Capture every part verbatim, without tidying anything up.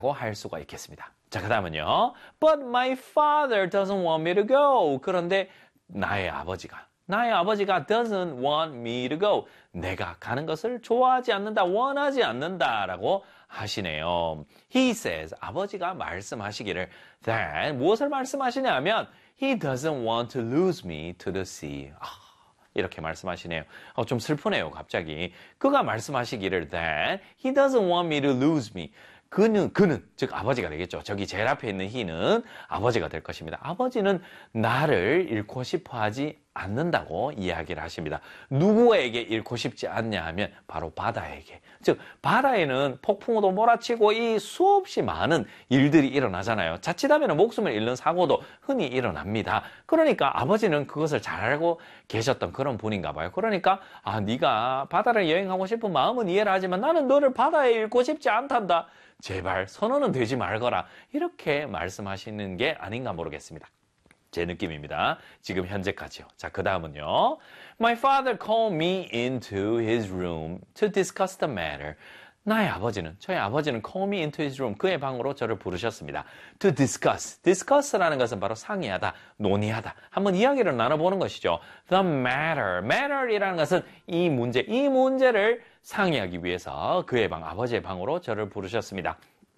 할 수가 있겠습니다. 자, 그 다음은요. But my father doesn't want me to go. 그런데 나의 아버지가, 나의 아버지가 doesn't want me to go. 내가 가는 것을 좋아하지 않는다, 원하지 않는다라고 하시네요. He says, 아버지가 말씀하시기를 that 무엇을 말씀하시냐면 He doesn't want to lose me to the sea. 아, 이렇게 말씀하시네요. 어, 좀 슬프네요, 갑자기. 그가 말씀하시기를 that He doesn't want me to lose me. 그는, 그는, 즉 아버지가 되겠죠. 저기 제일 앞에 있는 he는 아버지가 될 것입니다. 아버지는 나를 잃고 싶어 하지 않는다고 이야기를 하십니다. 누구에게 잃고 싶지 않냐 하면 바로 바다에게. 즉 바다에는 폭풍우도 몰아치고 이 수없이 많은 일들이 일어나잖아요. 자칫하면 목숨을 잃는 사고도 흔히 일어납니다. 그러니까 아버지는 그것을 잘 알고 계셨던 그런 분인가 봐요. 그러니까 아, 네가 바다를 여행하고 싶은 마음은 이해를 하지만 나는 너를 바다에 잃고 싶지 않단다. 제발 선언은 되지 말거라. 이렇게 말씀하시는 게 아닌가 모르겠습니다. 제 느낌입니다. 지금 현재까지요. 자, 그 다음은요. My father called me into his room to discuss the matter. 나의 아버지는, 저의 아버지는 call me into his room, 그의 방으로 저를 부르셨습니다. To discuss. discuss라는 것은 바로 상의하다, 논의하다. 한번 이야기를 나눠보는 것이죠. The matter. matter이라는 것은 이 문제, 이 문제를 상의하기 위해서 그의 방, 아버지의 방으로 저를 부르셨습니다.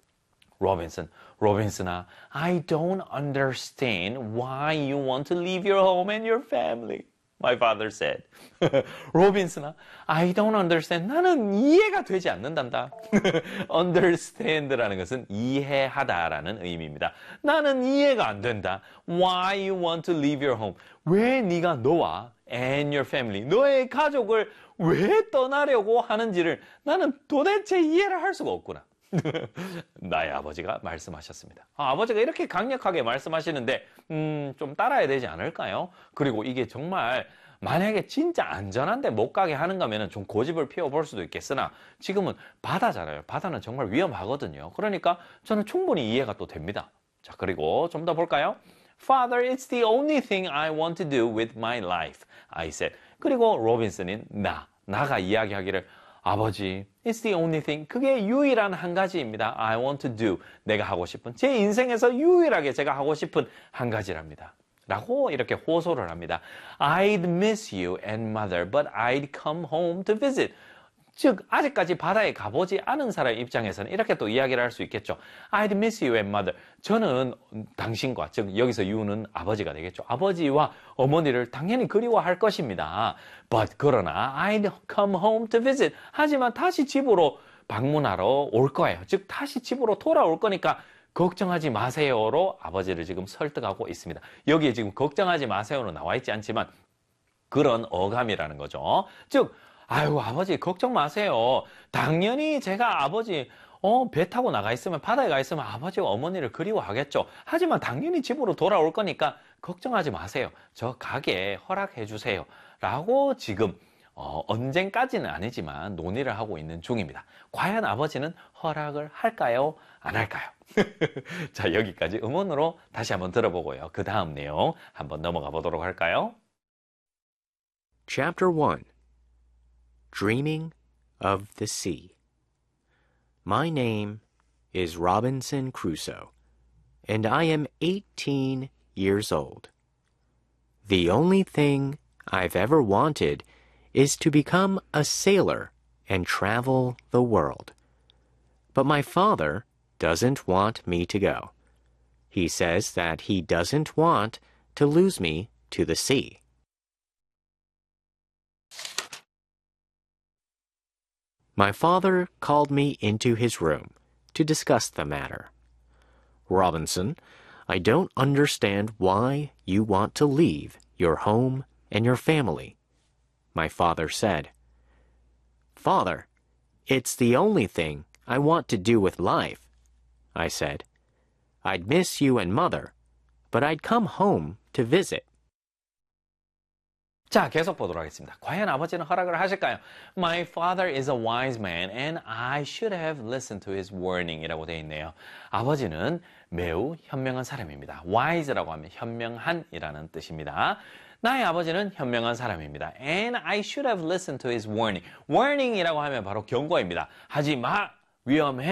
로빈슨, 로빈슨아, I don't understand why you want to leave your home and your family. My father said. 로빈슨아, I don't understand. 나는 이해가 되지 않는단다. understand라는 것은 이해하다라는 의미입니다. 나는 이해가 안 된다. Why you want to leave your home. 왜 네가 너와 and your family, 너의 가족을 왜 떠나려고 하는지를 나는 도대체 이해를 할 수가 없구나. 나의 아버지가 말씀하셨습니다. 아, 아버지가 이렇게 강력하게 말씀하시는데 음, 좀 따라야 되지 않을까요? 그리고 이게 정말 만약에 진짜 안전한데 못 가게 하는 거면 좀 고집을 피워볼 수도 있겠으나 지금은 바다잖아요. 바다는 정말 위험하거든요. 그러니까 저는 충분히 이해가 또 됩니다. 자, 그리고 좀 더 볼까요? Father, it's the only thing I want to do with my life, I said. 그리고 로빈슨인 나, 나가 이야기하기를 아버지, it's the only thing. 그게 유일한 한 가지입니다. I want to do. 내가 하고 싶은, 제 인생에서 유일하게 제가 하고 싶은 한 가지랍니다. 라고 이렇게 호소를 합니다. I'd miss you and mother, but I'd come home to visit. 즉, 아직까지 바다에 가보지 않은 사람의 입장에서는 이렇게 또 이야기를 할 수 있겠죠. I'd miss you and mother. 저는 당신과, 즉 여기서 you는 아버지가 되겠죠. 아버지와 어머니를 당연히 그리워할 것입니다. But 그러나 I'd come home to visit. 하지만 다시 집으로 방문하러 올 거예요. 즉 다시 집으로 돌아올 거니까 걱정하지 마세요로 아버지를 지금 설득하고 있습니다. 여기에 지금 걱정하지 마세요는 나와 있지 않지만 그런 어감이라는 거죠. 즉 아유, 아버지 걱정 마세요. 당연히 제가 아버지 어, 배 타고 나가 있으면, 바다에 가 있으면 아버지와 어머니를 그리워하겠죠. 하지만 당연히 집으로 돌아올 거니까 걱정하지 마세요. 저 가게 허락해 주세요. 라고 지금 어, 언젠까지는 아니지만 논의를 하고 있는 중입니다. 과연 아버지는 허락을 할까요? 안 할까요? 자, 여기까지 음원으로 다시 한번 들어보고요. 그 다음 내용 한번 넘어가 보도록 할까요? Chapter one. Dreaming of the Sea. My name is Robinson Crusoe, and I am eighteen years old. The only thing I've ever wanted is to become a sailor and travel the world. But my father doesn't want me to go. He says that he doesn't want to lose me to the sea. My father called me into his room to discuss the matter. Robinson, I don't understand why you want to leave your home and your family, my father said. Father, it's the only thing I want to do with life, I said. I'd miss you and mother, but I'd come home to visit. 자, 계속 보도록 하겠습니다. 과연 아버지는 허락을 하실까요? My father is a wise man and I should have listened to his warning 이라고 되어 있네요. 아버지는 매우 현명한 사람입니다. wise라고 하면 현명한이라는 뜻입니다. 나의 아버지는 현명한 사람입니다. And I should have listened to his warning. warning이라고 하면 바로 경고입니다. 하지 마! 위험해!